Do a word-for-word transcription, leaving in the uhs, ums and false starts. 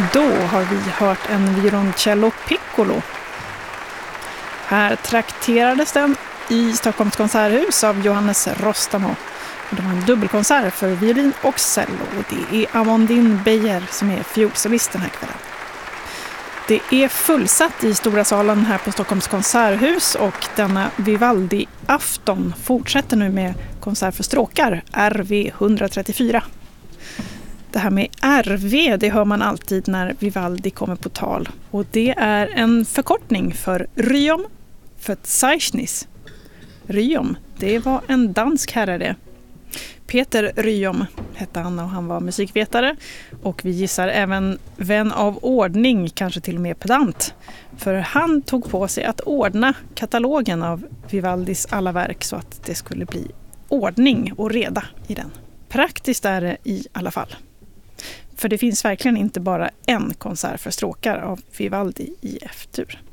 Då har vi hört en violoncello piccolo. Här trakterades den i Stockholms konserthus av Johannes Rostamo. Det var en dubbelkonsert för violin och cello, och det är Amandine Beyer som är fiolsolist den här kvällen. Det är fullsatt i stora salen här på Stockholms konserthus, och denna Vivaldi-afton fortsätter nu med konsert för stråkar, R V etthundratrettiofyra. Det här med R V, det hör man alltid när Vivaldi kommer på tal, och det är en förkortning för Ryom Verzeichnis. Ryom, det var en dansk herre det. Peter Ryom hette han, och han var musikvetare, och vi gissar även vän av ordning, kanske till och med pedant. För han tog på sig att ordna katalogen av Vivaldis alla verk så att det skulle bli ordning och reda i den. Praktiskt är det i alla fall. För det finns verkligen inte bara en konsert för stråkar av Vivaldi i F-dur.